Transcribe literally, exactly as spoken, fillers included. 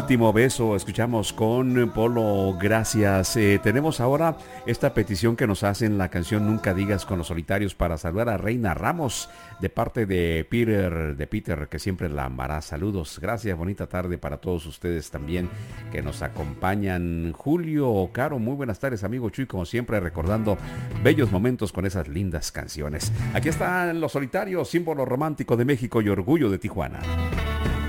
Último beso, escuchamos con Polo, gracias. Eh, tenemos ahora esta petición que nos hacen la canción Nunca Digas con los Solitarios para saludar a Reina Ramos de parte de Peter, de Peter, que siempre la amará. Saludos, gracias, bonita tarde para todos ustedes también que nos acompañan. Julio, Caro, muy buenas tardes, amigo Chuy, como siempre recordando bellos momentos con esas lindas canciones. Aquí están los Solitarios, símbolo romántico de México y orgullo de Tijuana.